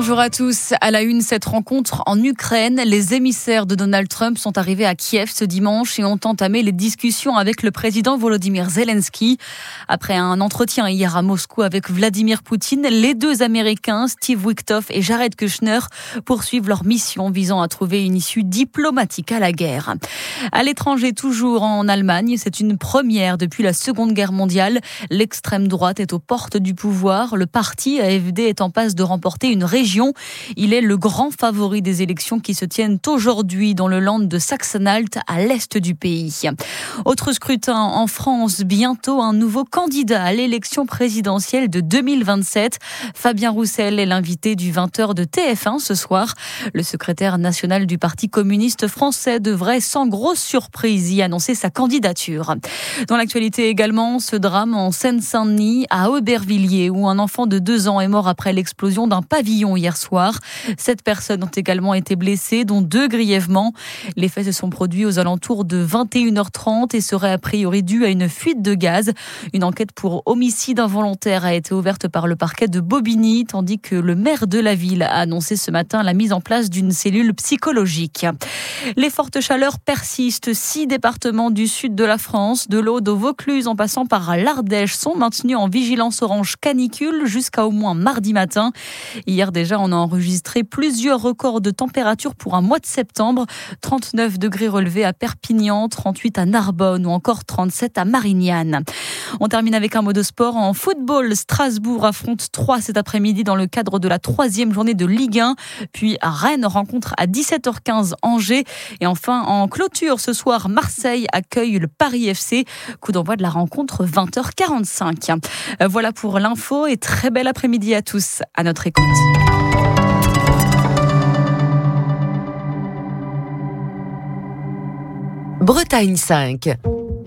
Bonjour à tous. À la une, cette rencontre en Ukraine. Les émissaires de Donald Trump sont arrivés à Kiev ce dimanche et ont entamé les discussions avec le président Volodymyr Zelensky. Après un entretien hier à Moscou avec Vladimir Poutine, les deux Américains, Steve Witkoff et Jared Kushner, poursuivent leur mission visant à trouver une issue diplomatique à la guerre. À l'étranger, toujours en Allemagne, c'est une première depuis la Seconde Guerre mondiale. L'extrême droite est aux portes du pouvoir. Le parti AfD est en passe de remporter une région. Il est le grand favori des élections qui se tiennent aujourd'hui dans le land de Sachsen-Anhalt à l'est du pays. Autre scrutin en France, bientôt un nouveau candidat à l'élection présidentielle de 2027. Fabien Roussel est l'invité du 20h de TF1 ce soir. Le secrétaire national du Parti communiste français devrait sans grosse surprise y annoncer sa candidature. Dans l'actualité également, ce drame en Seine-Saint-Denis à Aubervilliers où un enfant de 2 ans est mort après l'explosion d'un pavillon hier soir. 7 personnes ont également été blessées, dont 2 grièvement. Les faits se sont produits aux alentours de 21h30 et seraient a priori dus à une fuite de gaz. Une enquête pour homicide involontaire a été ouverte par le parquet de Bobigny, tandis que le maire de la ville a annoncé ce matin la mise en place d'une cellule psychologique. Les fortes chaleurs persistent. 6 départements du sud de la France, de l'Aude au Vaucluse en passant par l'Ardèche, sont maintenus en vigilance orange canicule jusqu'à au moins mardi matin. Hier déjà, on a enregistré plusieurs records de température pour un mois de septembre. 39 degrés relevés à Perpignan, 38 à Narbonne ou encore 37 à Marignane. On termine avec un mot de sport. En football, Strasbourg affronte Troyes cet après-midi dans le cadre de la 3e journée de Ligue 1. Puis Rennes rencontre à 17h15 Angers. Et enfin, en clôture ce soir, Marseille accueille le Paris FC. Coup d'envoi de la rencontre 20h45. Voilà pour l'info et très bel après-midi à tous. À notre écoute. Bretagne 5.